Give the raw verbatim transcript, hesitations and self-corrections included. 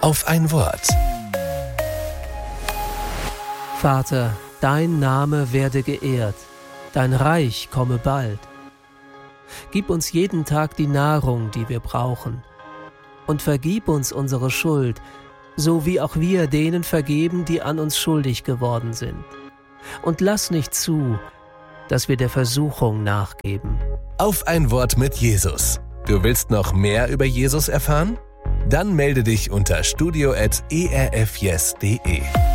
Auf ein Wort. Vater, dein Name werde geehrt, dein Reich komme bald. Gib uns jeden Tag die Nahrung, die wir brauchen, und vergib uns unsere Schuld, so wie auch wir denen vergeben, die an uns schuldig geworden sind. Und lass nicht zu, dass wir der Versuchung nachgeben. Auf ein Wort mit Jesus. Du willst noch mehr über Jesus erfahren? Dann melde dich unter studio at e r f yes punkt d e.